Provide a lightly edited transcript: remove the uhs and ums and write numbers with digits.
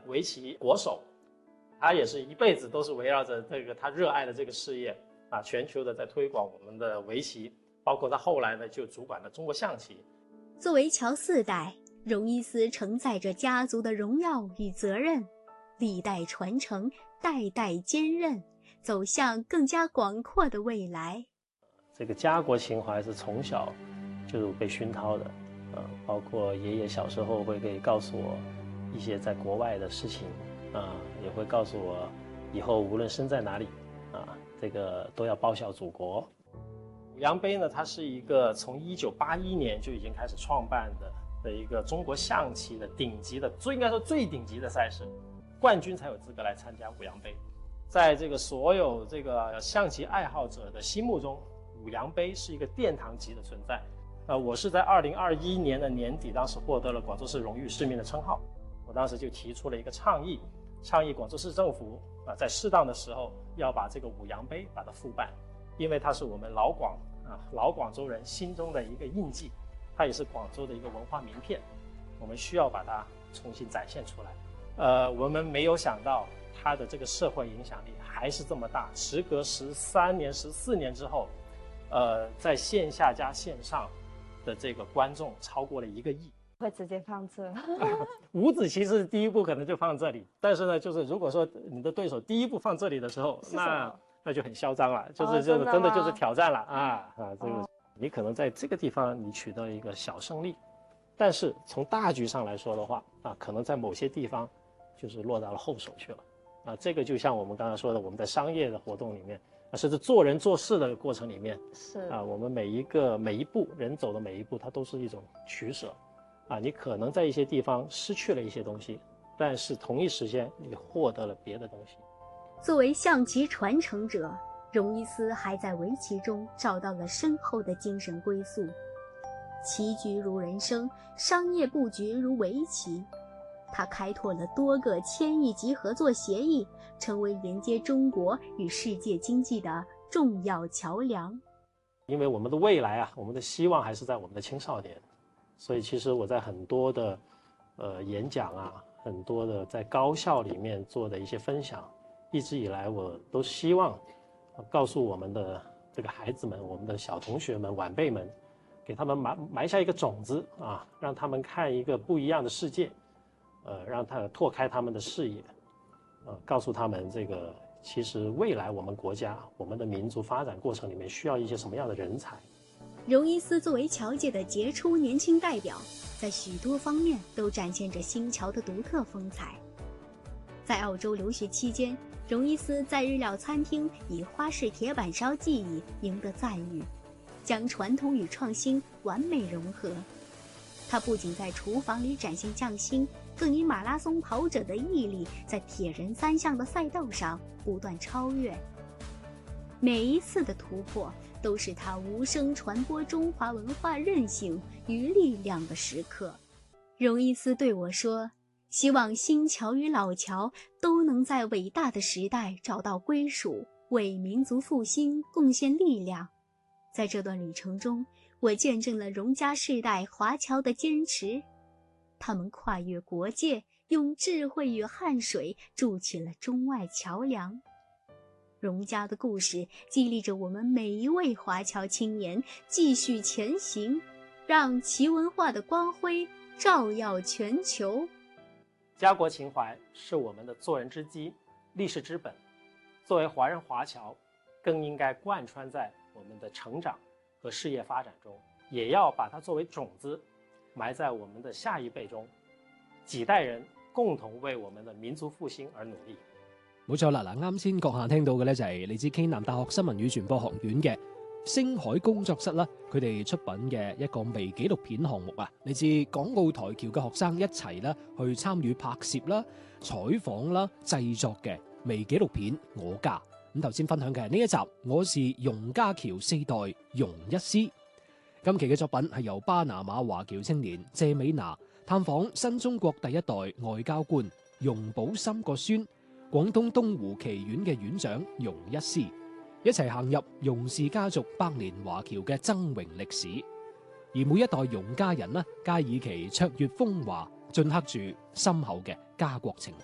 围棋国手，他也是一辈子都是围绕着这个他热爱的这个事业啊，全球的在推广我们的围棋，包括他后来呢就主管了中国象棋。 作为乔四代，荣伊斯承载着家族的荣耀与责任，历代传承，代代坚韧，走向更加广阔的未来。 这个家国情怀是从小就被熏陶的，包括爷爷小时候会可以告诉我一些在国外的事情，也会告诉我以后无论身在哪里，这个都要报效祖国。五羊杯呢，它是一个从1981年就已经开始创办的一个中国象棋的顶级的，应该说最顶级的赛事，冠军才有资格来参加五羊杯。在这个所有这个象棋爱好者的心目中，五羊杯是一个殿堂级的存在。我是在2021年的年底，当时获得了广州市荣誉市民的称号。我当时就提出了一个倡议广州市政府在适当的时候要把这个五羊杯把它复办，因为它是我们老广州人心中的一个印记，它也是广州的一个文化名片，我们需要把它重新展现出来。我们没有想到它的这个社会影响力还是这么大，时隔13年、14年之后，在线下加线上的这个观众超过了1个亿。 会直接放这五子棋是第一步可能就放这里，但是呢，就是如果说你的对手第一步放这里的时候，那就很嚣张了，就是真的就是挑战了这个你可能在这个地方你取得一个小胜利，但是从大局上来说的话可能在某些地方就是落到了后手去了这个就像我们刚才说的，我们在商业的活动里面甚至做人做事的过程里面是我们每一步人走的每一步，它都是一种取舍你可能在一些地方失去了一些东西，但是同一时间你获得了别的东西。 作为象棋传承者，荣伊斯还在围棋中找到了深厚的精神归宿。棋局如人生，商业布局如围棋。他开拓了多个1000亿级合作协议，成为连接中国与世界经济的重要桥梁。 因为我们的未来我们的希望还是在我们的青少年，所以其实我在很多的演讲很多的在高校里面做的一些分享，一直以来我都希望告诉我们的这个孩子们，我们的小同学们、晚辈们，给他们埋下一个种子让他们看一个不一样的世界，让他拓开他们的视野，告诉他们这个其实未来我们国家、我们的民族发展过程里面需要一些什么样的人才。 荣伊斯作为侨界的杰出年轻代表，在许多方面都展现着新侨的独特风采。在澳洲留学期间，荣伊斯在日料餐厅以花式铁板烧技艺赢得赞誉，将传统与创新完美融合。他不仅在厨房里展现匠心，更以马拉松跑者的毅力，在铁人3项的赛道上不断超越。每一次的突破都是他无声传播中华文化韧性与力量的时刻。荣伊斯对我说，希望新侨与老侨都能在伟大的时代找到归属，为民族复兴贡献力量。在这段旅程中，我见证了荣家世代华侨的坚持，他们跨越国界，用智慧与汗水筑起了中外桥梁。荣家的故事激励着我们每一位华侨青年继续前行，让旗文化的光辉照耀全球。 家国情怀是我们的做人之基、立世之本，作为华人华侨，更应该贯穿在我们的成长和事业发展中，也要把它作为种子，埋在我们的下一辈中，几代人共同為我們的民族復興而努力。 冇錯啦，啱先閣下聽到嘅呢就係嚟自暨南大學新聞與傳播學院嘅星海工作室啦，佢哋出品嘅一個微紀錄片項目嚟自港澳台僑嘅學生一齊啦去參與拍攝啦、採訪啦、製作嘅微紀錄片《我家》。咁頭先分享嘅呢一集，我是容家僑4代容一師。今期嘅作品係由巴拿馬華僑青年謝美娜探訪新中國第一代外交官容寶森個孫，廣東東湖棋院嘅院長容一師，一齊行入容氏家族百年華僑嘅崢嶸歷史。而每一代容家人皆以其卓越風華，鐫刻住深厚嘅家國情懷。